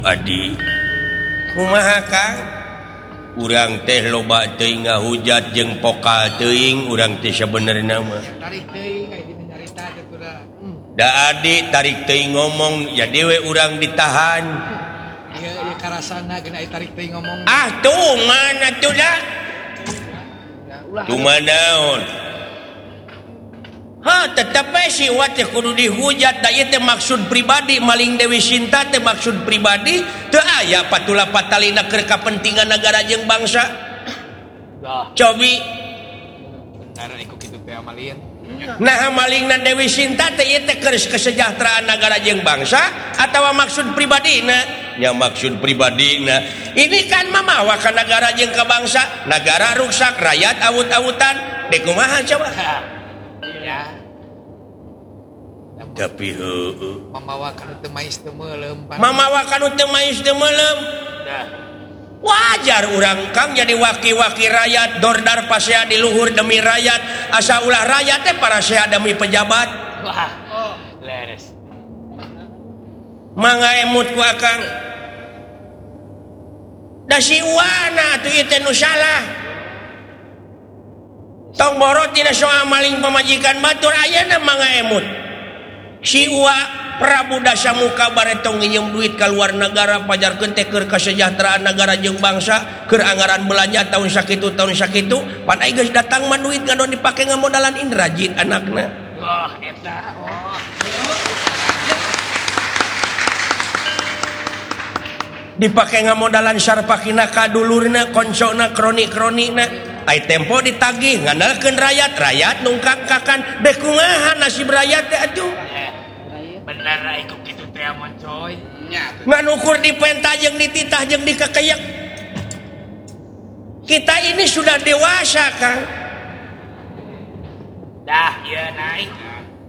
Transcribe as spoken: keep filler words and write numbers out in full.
Adi kumaha Kang urang teh loba teuing ngahujat jeung pokal teuing urang teh sabenerna mah tarik teuing aya dina nyarita teh kuda da adi tarik teuing ngomong ya dewe urang ditahan ieu ieu karasana geuna aya tarik teuing ngomong ah tuh mana tuh da ulah cuma naon ha tetep si wate kudu dihujat da ieu teh maksud pribadi maling Dewi Sinta teh maksud pribadi teu aya patula patalina keur kapentingan negara jeung bangsa cobi benar iku kitu teh amalin nah malingna Dewi Sinta teh ieu teh keur kesejahteraan negara jeung bangsa atawa maksud pribadina nya maksud pribadina ini kan mamawa ka negara jeung ka bangsa negara rusak rakyat awut-awutan dek kumaha coba ya tapi heueuh mamawa kana teu mais teu meulem mamawa kanu teu mais teu meulem wajar urang Kang jadi waki-waki rakyat dordar pasea di luhur demi rakyat asa ulah rakyat teh para sea demi pejabat wah oh leres mangga emut ku Akang da si wana atuh ieu teh nu salah tong borot tina soal maling pamajikan batur ayeuna mangga emut si Uwa Prabu Dasamuka baretong nginjem duit ka luar negara pajarkeun teh keur kasejahteraan negara jeung bangsa keur anggaran belanja tahun sakitu tahun sakitu pan aya geus datang mah duit ngadon dipake ngamodalan Indrajit anakna wah eta oh dipake ngamodalan sarpakina kadulurna koncona kroni-kronina ai tempo ditagih ngandalkeun rakyat rakyat nungkak kakan deh kumaha nasib rakyat teh atuh bener iku kitu teh mah coy nya ngan ukur dipenta jeung dititah jeung dikekeyek kita ini sudah dewasa Kang dah ieu naik